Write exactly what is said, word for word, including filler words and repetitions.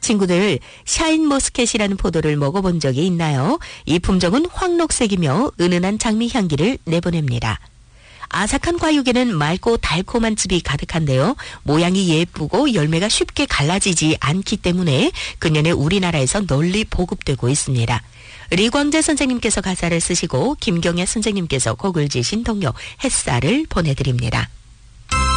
친구들, 샤인머스켓이라는 포도를 먹어본 적이 있나요? 이 품종은 황록색이며 은은한 장미 향기를 내보냅니다. 아삭한 과육에는 맑고 달콤한 즙이 가득한데요. 모양이 예쁘고 열매가 쉽게 갈라지지 않기 때문에 근년에 우리나라에서 널리 보급되고 있습니다. 리광재 선생님께서 가사를 쓰시고 김경애 선생님께서 곡을 지신 동요 햇살을 보내드립니다.